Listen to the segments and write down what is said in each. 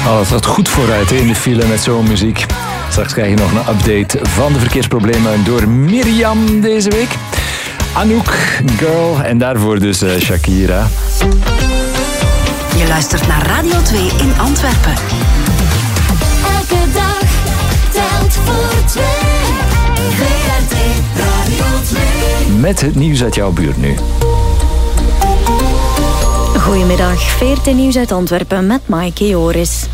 Oh, dat gaat goed vooruit in de file met zo'n muziek. Straks krijg je nog een update van de verkeersproblemen door Mirjam deze week. Anouk, Girl en daarvoor dus Shakira. Je luistert naar Radio 2 in Antwerpen. Elke dag telt voor twee. VRT Radio 2. Met het nieuws uit jouw buurt nu. Goedemiddag, VRT Nieuws uit Antwerpen met Maaike Joris.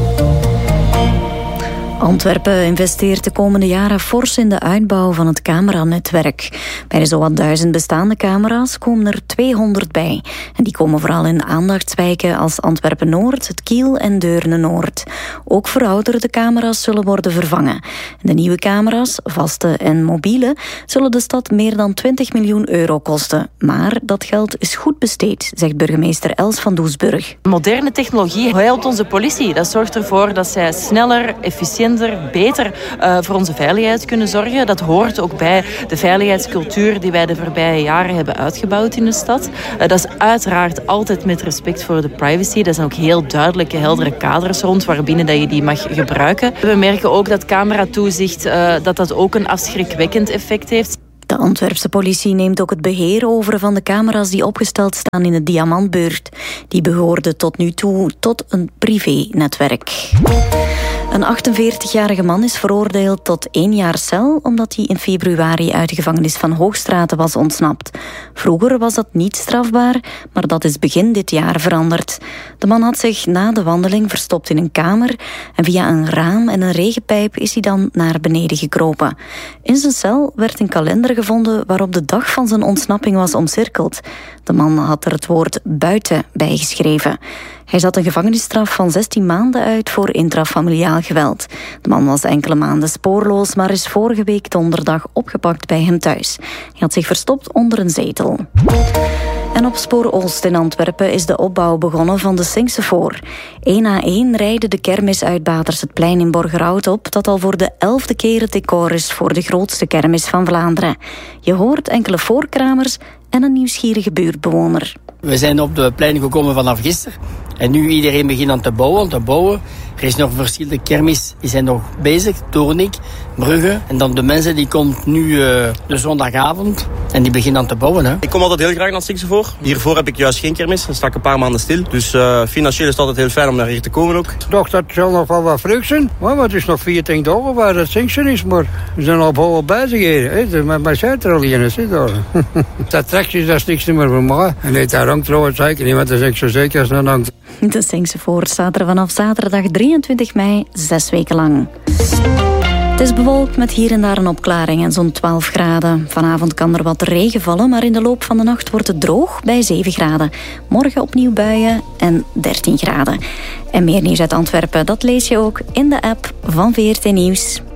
Antwerpen investeert de komende jaren fors in de uitbouw van het cameranetwerk. Bij de zowat 1000 bestaande camera's komen er 200 bij. En die komen vooral in aandachtswijken als Antwerpen-Noord, het Kiel en Deurne-Noord. Ook verouderde camera's zullen worden vervangen. De nieuwe camera's, vaste en mobiele, zullen de stad meer dan 20 miljoen euro kosten. Maar dat geld is goed besteed, zegt burgemeester Els van Doesburg. Moderne technologie helpt onze politie. Dat zorgt ervoor dat zij sneller, efficiënter, beter voor onze veiligheid kunnen zorgen. Dat hoort ook bij de veiligheidscultuur die wij de voorbije jaren hebben uitgebouwd in de stad. Dat is uiteraard altijd met respect voor de privacy. Dat zijn ook heel duidelijke, heldere kaders rond waarbinnen dat je die mag gebruiken. We merken ook dat cameratoezicht dat ook een afschrikwekkend effect heeft. De Antwerpse politie neemt ook het beheer over van de camera's die opgesteld staan in de Diamantbuurt. Die behoorden tot nu toe tot een privé-netwerk. Een 48-jarige man is veroordeeld tot 1 jaar cel omdat hij in februari uit de gevangenis van Hoogstraten was ontsnapt. Vroeger was dat niet strafbaar, maar dat is begin dit jaar veranderd. De man had zich na de wandeling verstopt in een kamer en via een raam en een regenpijp is hij dan naar beneden gekropen. In zijn cel werd een kalender gevonden waarop de dag van zijn ontsnapping was omcirkeld. De man had er het woord buiten bij geschreven. Hij zat een gevangenisstraf van 16 maanden uit voor intrafamiliaal geweld. De man was enkele maanden spoorloos, maar is vorige week donderdag opgepakt bij hem thuis. Hij had zich verstopt onder een zetel. En op Spoor Oost in Antwerpen is de opbouw begonnen van de Singsefoor. 1 na 1 rijden de kermisuitbaters het plein in Borgerhout op, dat al voor de 11e keer het decor is voor de grootste kermis van Vlaanderen. Je hoort enkele voorkramers en een nieuwsgierige buurtbewoner. We zijn op de plein gekomen vanaf gisteren. En nu iedereen begint aan te bouwen. Er is nog verschillende kermis, die zijn nog bezig. Toornik, Brugge. En dan de mensen die komt nu de zondagavond. En die beginnen aan te bouwen. Hè. Ik kom altijd heel graag naar Singsefoor. Hiervoor heb ik juist geen kermis. Dan sta ik een paar maanden stil. Dus financieel is het altijd heel fijn om naar hier te komen ook. Toch, dat zal nog wel wat vreugd zijn. Maar het is nog 14 dagen waar het Singsen is. Maar we zijn al vol bezigheden. Maar zijn er al eens. Dat trekjes, dat is niks meer voor mij. En nee, daar hangt trouwens zeker niet. Want dat is echt zo zeker als dat hangt. De Singsefoor staat er vanaf zaterdag 23 mei 6 weken lang. Het is bewolkt met hier en daar een opklaring en zo'n 12 graden. Vanavond kan er wat regen vallen, maar in de loop van de nacht wordt het droog bij 7 graden. Morgen opnieuw buien en 13 graden. En meer nieuws uit Antwerpen, dat lees je ook in de app van VRT Nieuws.